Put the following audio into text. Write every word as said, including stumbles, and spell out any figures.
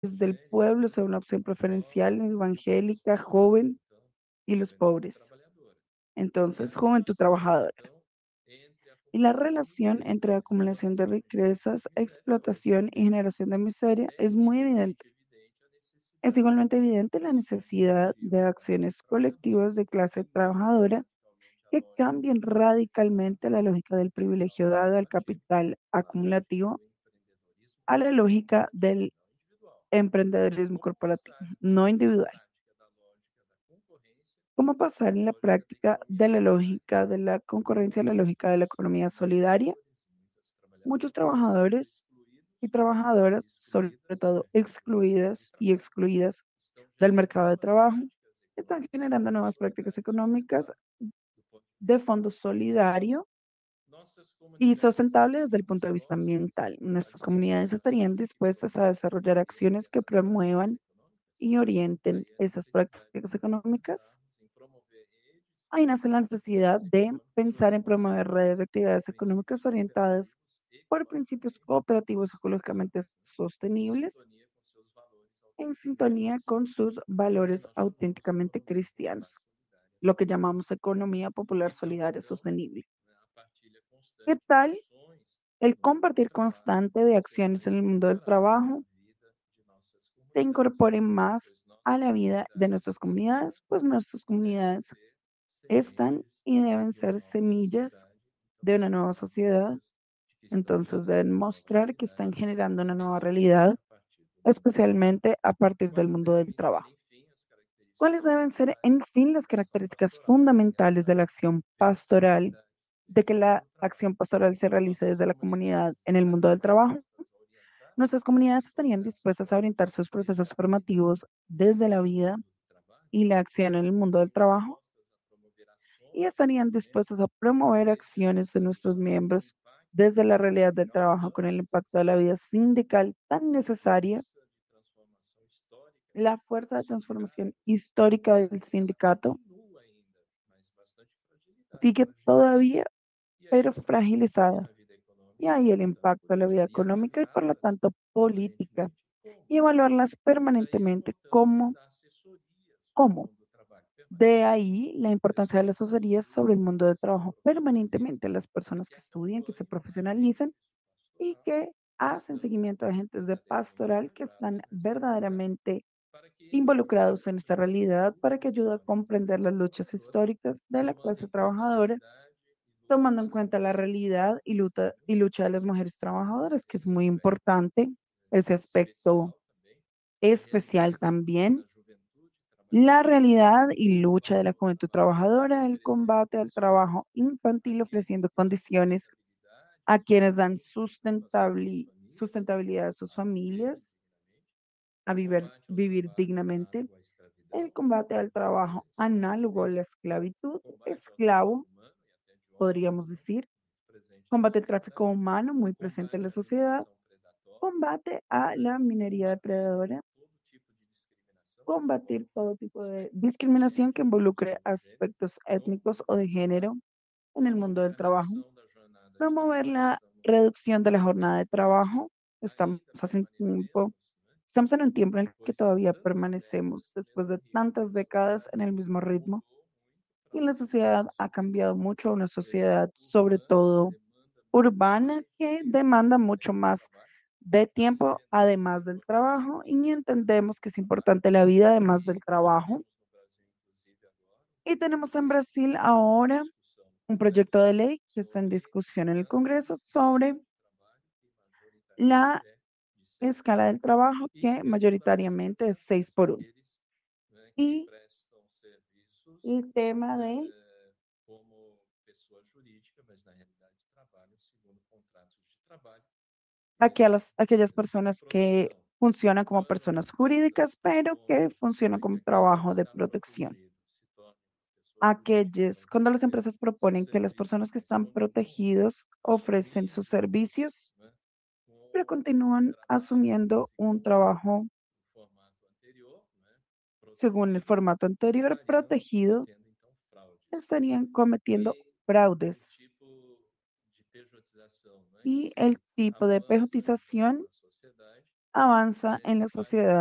del pueblo sea una opción preferencial, evangélica, joven y los pobres. Entonces, juventud trabajadora. Y la relación entre acumulación de riquezas, explotación y generación de miseria es muy evidente. Es igualmente evidente la necesidad de acciones colectivas de clase trabajadora que cambien radicalmente la lógica del privilegio dado al capital acumulativo a la lógica del emprendedurismo corporativo, no individual. ¿Cómo pasar en la práctica de la lógica de la concurrencia a la lógica de la economía solidaria? Muchos trabajadores y trabajadoras, sobre todo excluidas y excluidas del mercado de trabajo, están generando nuevas prácticas económicas de fondo solidario y sustentable desde el punto de vista ambiental. Nuestras comunidades estarían dispuestas a desarrollar acciones que promuevan y orienten esas prácticas económicas. Ahí nace la necesidad de pensar en promover redes de actividades económicas orientadas por principios cooperativos ecológicamente sostenibles en sintonía con sus valores auténticamente cristianos, lo que llamamos economía popular solidaria sostenible. ¿Qué tal el compartir constante de acciones en el mundo del trabajo se incorporen más a la vida de nuestras comunidades? Pues nuestras comunidades están y deben ser semillas de una nueva sociedad, entonces deben mostrar que están generando una nueva realidad, especialmente a partir del mundo del trabajo. ¿Cuáles deben ser, en fin, las características fundamentales de la acción pastoral, de que la acción pastoral se realice desde la comunidad en el mundo del trabajo? Nuestras comunidades estarían dispuestas a orientar sus procesos formativos desde la vida y la acción en el mundo del trabajo y estarían dispuestas a promover acciones de nuestros miembros desde la realidad del trabajo con el impacto de la vida sindical tan necesaria, la fuerza de transformación histórica del sindicato sigue todavía, pero fragilizada. Y ahí el impacto de la vida económica y por lo tanto política. Y evaluarlas permanentemente como, ¿cómo? De ahí la importancia de las asesorías sobre el mundo del trabajo permanentemente. Las personas que estudian, que se profesionalizan y que hacen seguimiento de agentes de pastoral que están verdaderamente involucrados en esta realidad para que ayude a comprender las luchas históricas de la clase trabajadora, tomando en cuenta la realidad y lucha, y lucha de las mujeres trabajadoras, que es muy importante, ese aspecto especial también. La realidad y lucha de la juventud trabajadora, el combate al trabajo infantil ofreciendo condiciones a quienes dan sustentabli- sustentabilidad a sus familias, a vivir, vivir dignamente, el combate al trabajo análogo a la esclavitud, esclavo, podríamos decir, combate al tráfico humano, muy presente en la sociedad, combate a la minería depredadora, combatir todo tipo de discriminación que involucre aspectos étnicos o de género en el mundo del trabajo, promover la reducción de la jornada de trabajo. Estamos hace un tiempo, estamos en un tiempo en el que todavía permanecemos después de tantas décadas en el mismo ritmo y la sociedad ha cambiado mucho a una sociedad sobre todo urbana que demanda mucho más de tiempo además del trabajo y entendemos que es importante la vida además del trabajo. Y tenemos en Brasil ahora un proyecto de ley que está en discusión en el Congreso sobre la escala del trabajo que mayoritariamente es seis por uno. Y el tema de aquellas, aquellas personas que funcionan como personas jurídicas, pero que funcionan como trabajo de protección. Aquellos, cuando las empresas proponen que las personas que están protegidos ofrecen sus servicios, pero continúan asumiendo un trabajo según el formato anterior protegido, estarían cometiendo fraudes. Y el tipo de pejotización avanza en la sociedad.